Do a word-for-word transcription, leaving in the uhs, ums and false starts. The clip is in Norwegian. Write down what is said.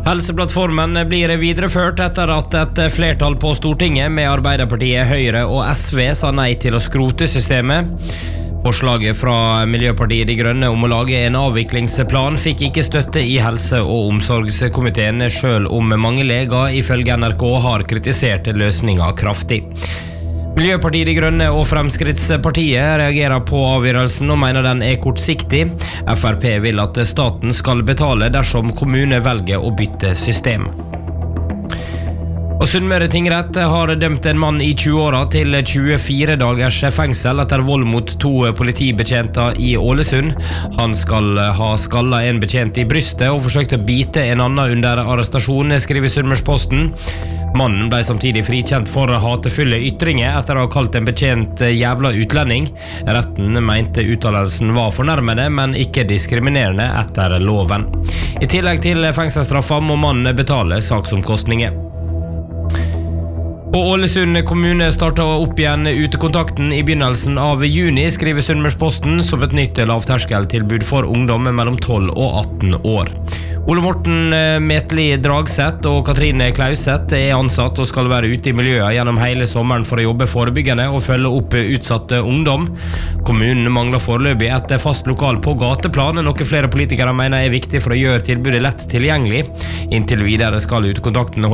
Helseplattformen blir videreført etter at et flertall på Stortinget med Arbeiderpartiet, Høyre og S V sa nei til å skrote systemet. Forslaget fra Miljøpartiet De Grønne om å lage en avviklingsplan fikk ikke støtte i helse- og omsorgskomiteen, selv om mange leger ifølge N R K har kritisert løsningen kraftig. Miljøpartiet De Grønne og Fremskrittspartiet reagerer på avgjørelsen og mener den er kortsiktig. F R P vil at staten skal betale dersom kommune velger å bytte system. Og Sunnmøre tingrett har dømt en mann i tjue-åra til tjuefire dagers fengsel etter vold mot to politibetjenter i Ålesund. Han skal ha skallet en betjent i brystet og forsøkt å bite en annen under arrestasjon, skriver Sunnmørsposten. Mannen ble samtidig frikjent for hatefulle ytringer etter å ha kalt en betjent jævla utlending. Retten mente uttalelsen var fornærmende, men ikke diskriminerende etter loven. I tillegg til fengselsstraffa må mannen betale saksomkostninger. Og Ålesund kommune startet opp igjen utekontakten i begynnelsen av juni, skriver Sunnmørsposten, som et nytt lavterskeltilbud for ungdom mellom tolv og atten år. Ole Morten Metli Dragseth og Katrine Klauseth er ansatt og skal være ute i miljøet gjennom hele sommeren for å jobbe forebyggende og følge opp utsatte ungdom. Kommunen mangler foreløpig et fast lokal på gateplan, noe flere politikere mener er viktig for å gjøre tilbudet lett tilgjengelig. Inntil videre skal utekontakten